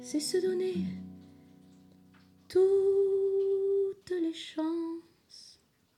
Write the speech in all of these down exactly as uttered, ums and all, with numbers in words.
c'est se donner toutes les chances.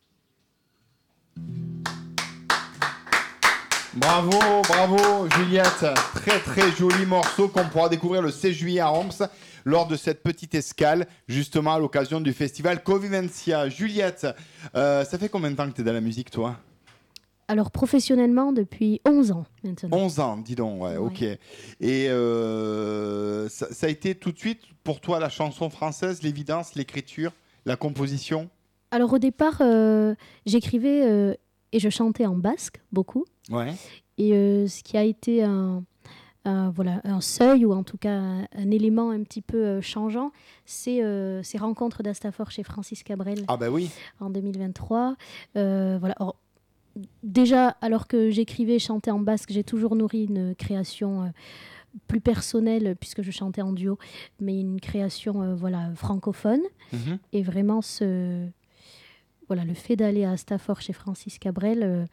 Bravo, bravo Juliette. Très très joli morceau qu'on pourra découvrir le seize juillet à Homs lors de cette petite escale, justement à l'occasion du festival Convivencia. Juliette, euh, ça fait combien de temps que tu es dans la musique, toi ? Alors professionnellement, depuis onze ans maintenant. onze ans, dis donc, ouais, ouais. Ok. Et euh, ça, ça a été tout de suite pour toi la chanson française, l'évidence, l'écriture, la composition ? Alors au départ, euh, j'écrivais euh, et je chantais en basque beaucoup. Ouais. Et euh, ce qui a été un, un, voilà, un seuil, ou en tout cas un, un élément un petit peu euh, changeant, c'est euh, ces rencontres d'Astafor chez Francis Cabrel. Ah ben oui. En deux mille vingt-trois. Euh, voilà. Or, déjà, alors que j'écrivais et chantais en basque, j'ai toujours nourri une création euh, plus personnelle, puisque je chantais en duo, mais une création euh, voilà, francophone. Mm-hmm. Et vraiment, ce, voilà, le fait d'aller à Astafor chez Francis Cabrel euh,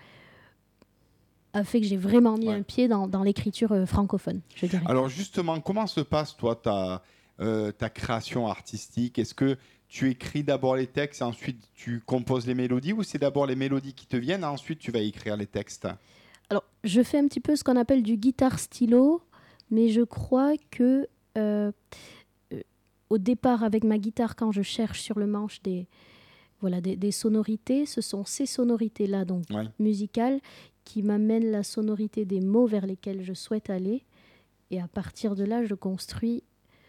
a fait que j'ai vraiment mis ouais. un pied dans, dans l'écriture euh, francophone, je dirais. Alors justement, comment se passe, toi, ta, euh, ta création artistique ? Est-ce que tu écris d'abord les textes et ensuite tu composes les mélodies, ou c'est d'abord les mélodies qui te viennent et ensuite tu vas écrire les textes ? Alors, je fais un petit peu ce qu'on appelle du guitare stylo, mais je crois que euh, euh, au départ, avec ma guitare, quand je cherche sur le manche des, voilà, des, des sonorités, ce sont ces sonorités-là, donc ouais. musicales, qui m'amènent la sonorité des mots vers lesquels je souhaite aller. Et à partir de là, je construis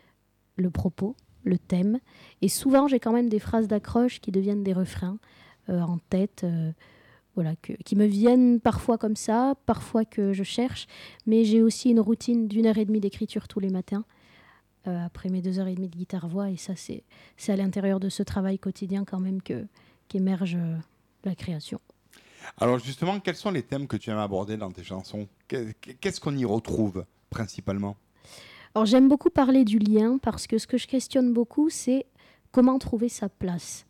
le propos, le thème. Et souvent, j'ai quand même des phrases d'accroche qui deviennent des refrains euh, en tête, euh, voilà, que, qui me viennent parfois comme ça, parfois que je cherche. Mais j'ai aussi une routine d'une heure et demie d'écriture tous les matins, euh, après mes deux heures et demie de guitare-voix. Et ça, c'est, c'est à l'intérieur de ce travail quotidien quand même que, qu'émerge euh, la création. Alors justement, quels sont les thèmes que tu aimes aborder dans tes chansons ? Qu'est-ce qu'on y retrouve principalement ? Alors j'aime beaucoup parler du lien, parce que ce que je questionne beaucoup, c'est comment trouver sa place.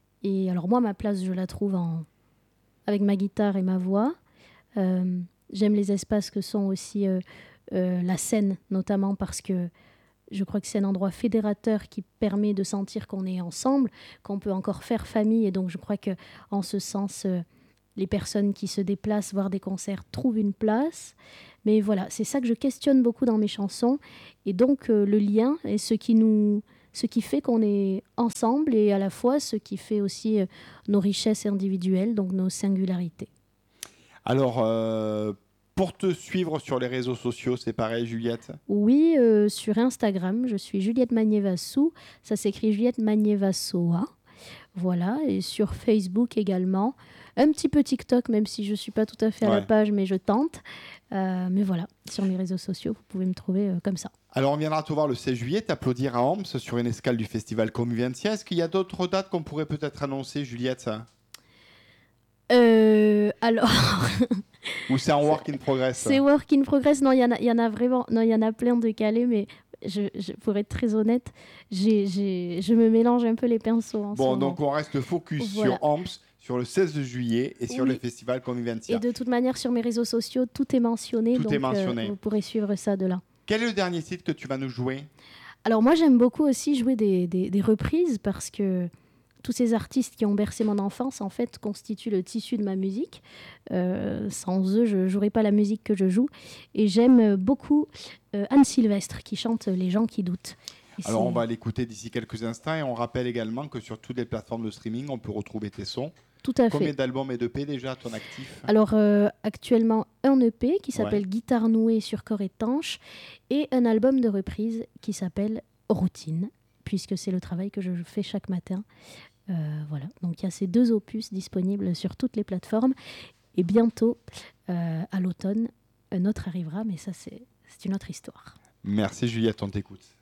Et alors moi, ma place, je la trouve en... avec ma guitare et ma voix. Euh, j'aime les espaces que sont aussi euh, euh, la scène, notamment parce que je crois que c'est un endroit fédérateur qui permet de sentir qu'on est ensemble, qu'on peut encore faire famille. Et donc je crois qu'en ce sens... Euh, les personnes qui se déplacent voir des concerts trouvent une place. Mais voilà, c'est ça que je questionne beaucoup dans mes chansons. Et donc, euh, le lien est ce qui, nous, ce qui fait qu'on est ensemble, et à la fois ce qui fait aussi euh, nos richesses individuelles, donc nos singularités. Alors, euh, pour te suivre sur les réseaux sociaux, c'est pareil, Juliette ? Oui, euh, sur Instagram, je suis Juliette Magnévassou. Ça s'écrit Juliette Magnévassoa. Voilà, et sur Facebook également. Un petit peu TikTok, même si je ne suis pas tout à fait à ouais. la page, mais je tente. Euh, mais voilà, sur mes réseaux sociaux, vous pouvez me trouver euh, comme ça. Alors, on viendra te voir le seize juillet, t'applaudir à Homs sur une escale du festival Convivencia. Est-ce qu'il y a d'autres dates qu'on pourrait peut-être annoncer, Juliette, ça ? euh, Alors... Ou c'est en work in progress ? C'est work in progress. Non, il y en a, y en a vraiment... Non, il y en a plein de calés, mais... Je, je, pour être très honnête, j'ai, j'ai, je me mélange un peu les pinceaux en bon, ce moment. Bon, donc on reste focus voilà. sur Homs, sur le seize juillet et sur oui. le festival Convivencia. Et de toute manière, sur mes réseaux sociaux, tout est mentionné. Tout donc, est mentionné. Euh, vous pourrez suivre ça de là. Quel est le dernier titre que tu vas nous jouer ? Alors moi, j'aime beaucoup aussi jouer des, des, des reprises, parce que tous ces artistes qui ont bercé mon enfance, en fait, constituent le tissu de ma musique. Euh, sans eux, je ne jouerais pas la musique que je joue. Et j'aime beaucoup euh, Anne Sylvestre, qui chante Les gens qui doutent. Et Alors, c'est... on va l'écouter d'ici quelques instants. Et on rappelle également que sur toutes les plateformes de streaming, on peut retrouver tes sons. Tout à fait. Combien d'albums et d'E P déjà à ton actif ? Alors, euh, actuellement, un E P qui s'appelle ouais. Guitare nouée sur corps étanche, et un album de reprise qui s'appelle Routine, puisque c'est le travail que je fais chaque matin. Euh, voilà, donc il y a ces deux opus disponibles sur toutes les plateformes, et bientôt, euh, à l'automne, un autre arrivera, mais ça c'est, c'est une autre histoire. Merci Juliette, on t'écoute.